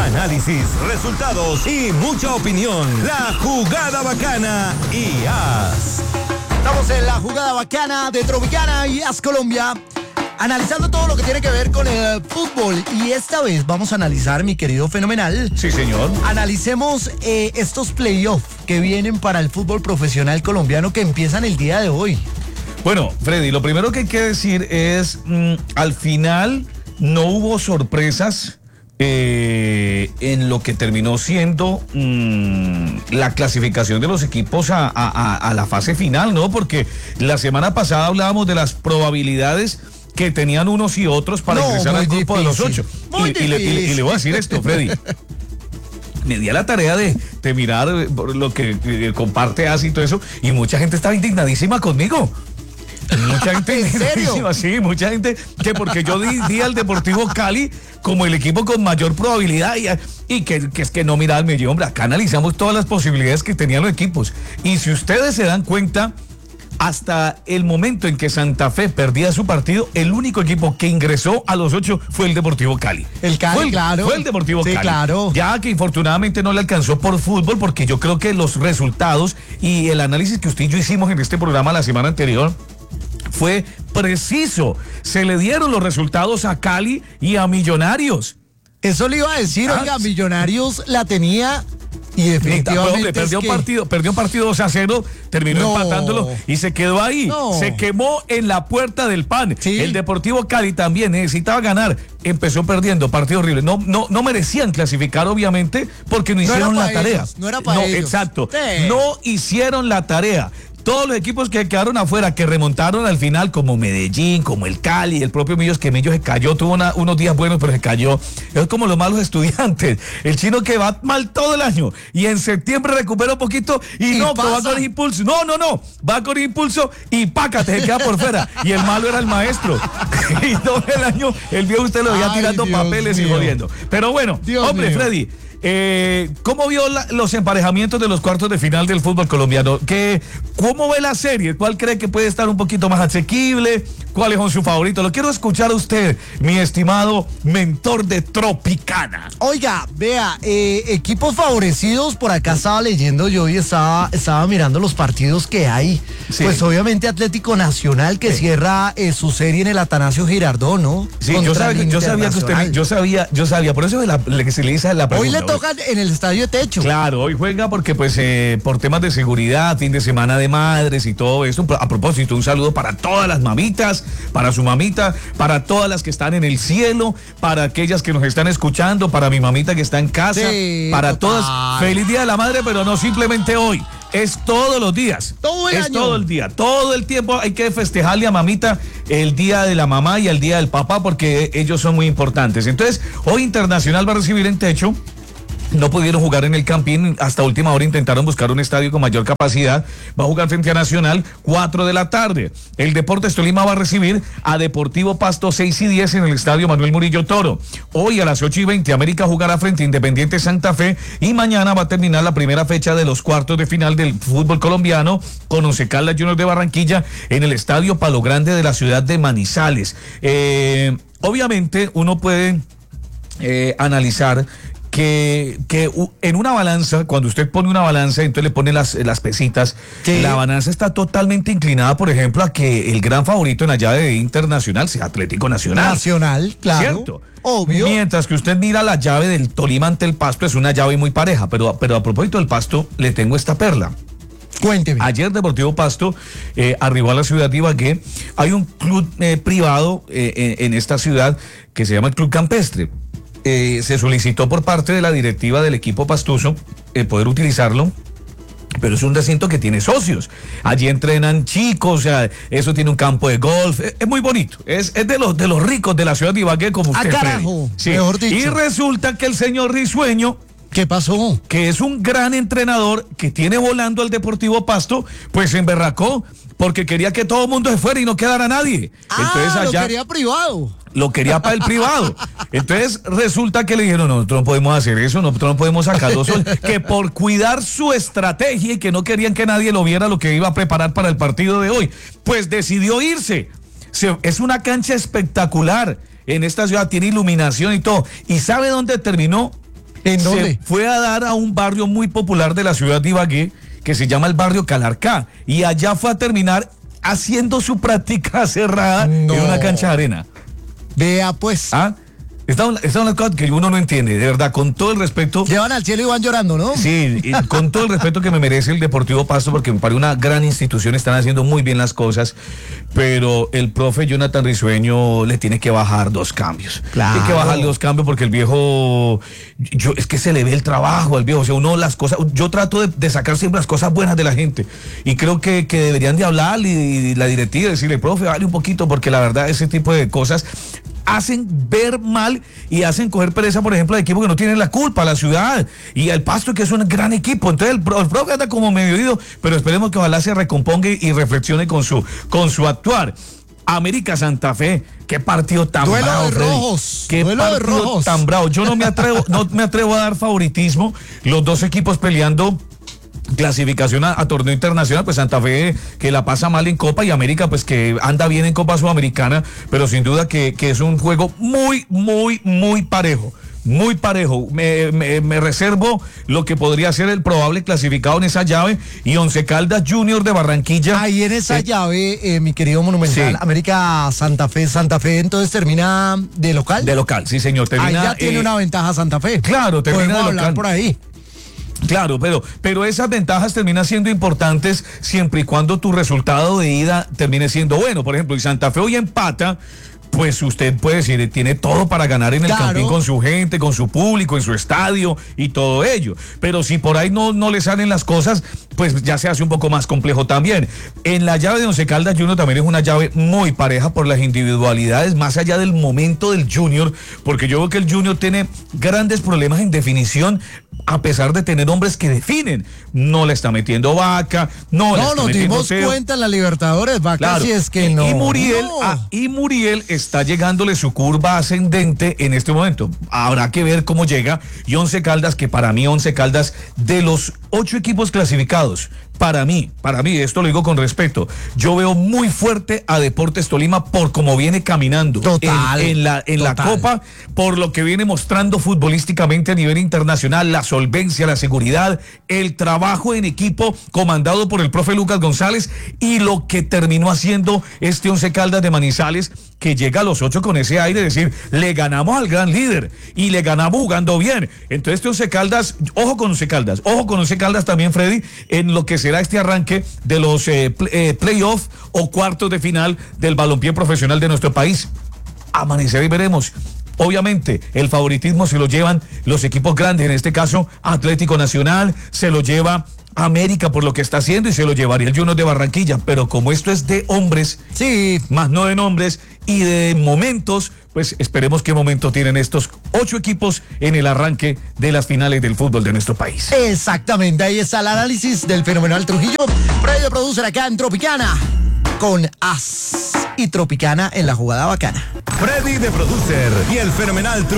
Análisis, resultados y mucha opinión. La Jugada Bacana y AS. Estamos en la Jugada Bacana de Tropicana y AS Colombia, analizando todo lo que tiene que ver con el fútbol. Y esta vez vamos a analizar, mi querido Fenomenal. Sí, señor. Analicemos estos playoffs que vienen para el fútbol profesional colombiano que empiezan el día de hoy. Bueno, Freddy, lo primero que hay que decir es, al final no hubo sorpresas en lo que terminó siendo la clasificación de los equipos a la fase final, ¿no? Porque la semana pasada hablábamos de las probabilidades que tenían unos y otros para ingresar al grupo de los 8. Y le voy a decir esto, Freddy. Me di a la tarea de mirar lo que comparte AS y todo eso, y mucha gente estaba indignadísima conmigo. Mucha gente, ¿en serio? Sí, mucha gente, que porque yo di al Deportivo Cali como el equipo con mayor probabilidad y que es que no miraba el medio. Hombre, acá analizamos todas las posibilidades que tenían los equipos. Y si ustedes se dan cuenta, hasta el momento en que Santa Fe perdía su partido, el único equipo que ingresó a los 8 fue el Deportivo Cali. El Cali, claro. Fue el Deportivo Cali. Claro. Ya que infortunadamente no le alcanzó por fútbol, porque yo creo que los resultados y el análisis que usted y yo hicimos en este programa la semana anterior fue preciso. Se le dieron los resultados a Cali y a Millonarios. Eso le iba a decir, oiga, Millonarios la tenía y definitivamente hombre, perdió un partido 2-0, terminó empatándolo y se quedó ahí. Se quemó en la puerta del pan. ¿Sí? El Deportivo Cali también necesitaba ganar, empezó perdiendo, partido horrible. No merecían clasificar, obviamente, porque no hicieron la tarea. No era para ellos. Exacto. Sí. No hicieron la tarea. Todos los equipos que quedaron afuera, que remontaron al final, como Medellín, como el Cali, el propio Millos, que Millos se cayó, tuvo unos días buenos, pero se cayó. Es como los malos estudiantes. El chino que va mal todo el año y en septiembre recupera un poquito y va con impulso. No. Va con impulso y pácate, se queda por fuera. Y el malo era el maestro. Y todo el año el viejo usted lo veía tirando papeles y jodiendo. Pero bueno, hombre, Freddy. ¿Cómo vio los emparejamientos de los cuartos de final del fútbol colombiano? ¿Cómo ve la serie? ¿Cuál cree que puede estar un poquito más asequible? ¿Cuáles son sus favoritos? Lo quiero escuchar a usted, mi estimado mentor de Tropicana. Oiga, vea, equipos favorecidos, por acá estaba leyendo yo y estaba mirando los partidos que hay. Sí. Pues obviamente Atlético Nacional que cierra su serie en el Atanasio Girardot, ¿no? Sí, yo sabía que usted, yo sabía, por eso que se le dice la pregunta. Hoy le tocan en el Estadio de Techo. Claro, hoy juega porque pues por temas de seguridad, fin de semana de madres y todo esto. A propósito, un saludo para todas las mamitas, para su mamita, para todas las que están en el cielo, para aquellas que nos están escuchando, para mi mamita que está en casa, para todas. Feliz Día de la Madre, pero no simplemente hoy. Es todos los días. Todo el año. Todo el día. Todo el tiempo hay que festejarle a mamita el día de la mamá y el día del papá, porque ellos son muy importantes. Entonces, hoy Internacional va a recibir en Techo. No pudieron jugar en el Campín, hasta última hora intentaron buscar un estadio con mayor capacidad. Va a jugar frente a Nacional, 4 de la tarde. El Deportes Tolima va a recibir a Deportivo Pasto 6:10 en el estadio Manuel Murillo Toro. Hoy a las 8:20 América jugará frente a Independiente Santa Fe y mañana va a terminar la primera fecha de los cuartos de final del fútbol colombiano con Once Caldas Juniors de Barranquilla en el estadio Palo Grande de la ciudad de Manizales. Obviamente uno puede analizar que en una balanza, cuando usted pone una balanza, entonces le pone las pesitas, la balanza está totalmente inclinada, por ejemplo, a que el gran favorito en la llave de Internacional sea Atlético Nacional. Nacional, claro. ¿Cierto? Obvio. Mientras que usted mira la llave del Tolima ante el Pasto, es una llave muy pareja, pero a propósito del Pasto, le tengo esta perla. Cuénteme. Ayer Deportivo Pasto arribó a la ciudad de Ibagué. Hay un club privado en esta ciudad que se llama el Club Campestre. Se solicitó por parte de la directiva del equipo pastuso poder utilizarlo, pero es un recinto que tiene socios. Allí entrenan chicos, o sea, eso tiene un campo de golf, es muy bonito, es de los ricos de la ciudad de Ibagué, como usted. Carajo, sí. Mejor dicho. Y resulta que el señor Risueño, ¿qué pasó? Que es un gran entrenador que tiene volando al Deportivo Pasto, pues se emberracó porque quería que todo el mundo se fuera y no quedara nadie. Entonces allá lo quería privado. Lo quería para el privado. Entonces resulta que le dijeron, nosotros no podemos hacer eso, nosotros no podemos sacar los soles, que por cuidar su estrategia y que no querían que nadie lo viera lo que iba a preparar para el partido de hoy, pues decidió irse. Es una cancha espectacular en esta ciudad, tiene iluminación y todo. ¿Y sabe dónde terminó? ¿En dónde? Se fue a dar a un barrio muy popular de la ciudad de Ibagué, que se llama el barrio Calarcá, y allá fue a terminar haciendo su práctica cerrada en una cancha de arena. Vea pues. Está una cosa que uno no entiende, de verdad, con todo el respeto. Llevan al cielo y van llorando, ¿no? Sí, y con todo el respeto que me merece el Deportivo Pasto, porque me parece una gran institución, están haciendo muy bien las cosas, pero el profe Jonathan Risueño le tiene que bajar 2 cambios. Claro. Tiene que bajarle 2 cambios porque el viejo, es que se le ve el trabajo al viejo, o sea, uno las cosas, yo trato de sacar siempre las cosas buenas de la gente, y creo que deberían de hablar y la directiva decirle, profe, vale un poquito, porque la verdad ese tipo de cosas hacen ver mal y hacen coger pereza, por ejemplo, de equipos que no tienen la culpa, la ciudad y el Pasto, que es un gran equipo. Entonces el profe anda como medio ido, pero esperemos que ojalá se recomponga y reflexione con su actuar. América Santa Fe, qué partido tan duelo bravo, de Freddy. rojos. Qué Duelo de partido rojos. tan bravo. Yo no me atrevo a dar favoritismo. Los 2 equipos peleando clasificación a torneo internacional, pues Santa Fe que la pasa mal en Copa, y América pues que anda bien en Copa Sudamericana, pero sin duda que es un juego muy, muy, muy parejo. Muy parejo. Me reservo lo que podría ser el probable clasificado en esa llave, y Once Caldas Junior de Barranquilla. Ahí en esa llave, mi querido Monumental, sí. América Santa Fe entonces termina de local. De local, sí señor. Termina, ahí ya tiene una ventaja Santa Fe. Claro, termina podemos de hablar local por ahí. Claro, pero esas ventajas terminan siendo importantes siempre y cuando tu resultado de ida termine siendo bueno. Por ejemplo, si Santa Fe hoy empata, pues usted puede decir, tiene todo para ganar en el Campín con su gente, con su público, en su estadio y todo ello. Pero si por ahí no le salen las cosas, pues ya se hace un poco más complejo también. En la llave de Once Caldas Junior también es una llave muy pareja por las individualidades, más allá del momento del Junior, porque yo veo que el Junior tiene grandes problemas en definición, a pesar de tener hombres que definen. No le está metiendo Vaca, no nos dimos cuenta en la Libertadores, Vaca, claro. Si es que no. Y Muriel está llegándole su curva ascendente en este momento. Habrá que ver cómo llega. Y Once Caldas, que para mí Once Caldas, de los 8 equipos clasificados, para mí, esto lo digo con respeto, yo veo muy fuerte a Deportes Tolima por cómo viene caminando en la Copa, por lo que viene mostrando futbolísticamente a nivel internacional, la solvencia, la seguridad, el trabajo en equipo comandado por el profe Lucas González, y lo que terminó haciendo este Once Caldas de Manizales, que llega a los 8 con ese aire de decir, le ganamos al gran líder y le ganamos jugando bien. Entonces este Once Caldas, ojo con Once Caldas también, Freddy, en lo que será este arranque de los playoffs o cuartos de final del balompié profesional de nuestro país. Amanecer y veremos. Obviamente, el favoritismo se lo llevan los equipos grandes, en este caso Atlético Nacional, se lo lleva América por lo que está haciendo, y se lo llevaría el Junior de Barranquilla, pero como esto es de hombres, sí, más no de nombres y de momentos, pues esperemos qué momento tienen estos 8 equipos en el arranque de las finales del fútbol de nuestro país. Exactamente, ahí está el análisis del fenomenal Trujillo, Freddy Producer acá en Tropicana, con As y Tropicana en la jugada bacana. Freddy de Producer y el fenomenal Trujillo.